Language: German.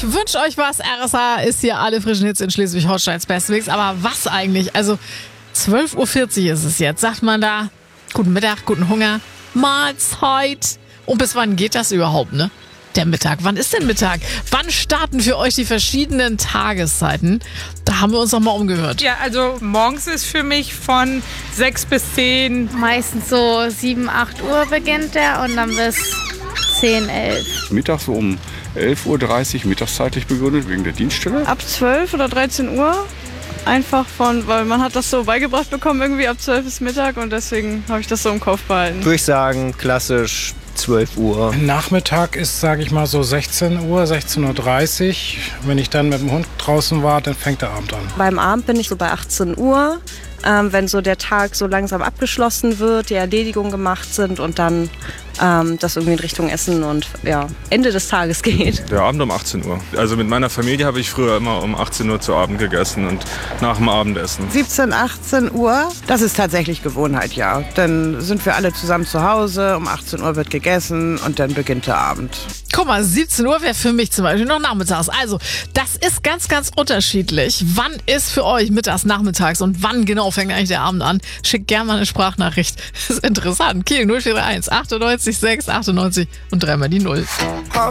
Ich wünsche euch was. RSA ist hier alle frischen Hits in Schleswig-Holsteins Bestmix. Aber was eigentlich? Also 12.40 Uhr ist es jetzt. Sagt man da guten Mittag, guten Hunger, Mahlzeit. Und bis wann geht das überhaupt, ne? Der Mittag. Wann ist denn Mittag? Wann starten für euch die verschiedenen Tageszeiten? Da haben wir uns noch mal umgehört. Ja, also morgens ist für mich von 6 bis 10. Meistens so 7, 8 Uhr beginnt der und dann bis 10, 11. Mittags so um 11.30 Uhr mittagszeitlich begründet, wegen der Dienststelle. Ab 12 oder 13 Uhr. Einfach weil man hat das so beigebracht bekommen, irgendwie ab 12 ist Mittag und deswegen habe ich das so im Kopf behalten. Würde ich sagen, klassisch 12 Uhr. Nachmittag ist, sage ich mal, so 16 Uhr, 16.30 Uhr. Wenn ich dann mit dem Hund draußen war, dann fängt der Abend an. Beim Abend bin ich so bei 18 Uhr, wenn so der Tag so langsam abgeschlossen wird, die Erledigungen gemacht sind und dann das irgendwie in Richtung Essen und ja, Ende des Tages geht. Der Abend um 18 Uhr. Also mit meiner Familie habe ich früher immer um 18 Uhr zu Abend gegessen und nach dem Abendessen. 17, 18 Uhr, das ist tatsächlich Gewohnheit, ja. Dann sind wir alle zusammen zu Hause, um 18 Uhr wird gegessen und dann beginnt der Abend. Guck mal, 17 Uhr wäre für mich zum Beispiel noch nachmittags. Also, das ist ganz, ganz unterschiedlich. Wann ist für euch mittags, nachmittags und wann genau fängt eigentlich der Abend an? Schickt gerne mal eine Sprachnachricht. Das ist interessant. Kiel 0431 98 6 98 und dreimal die 0.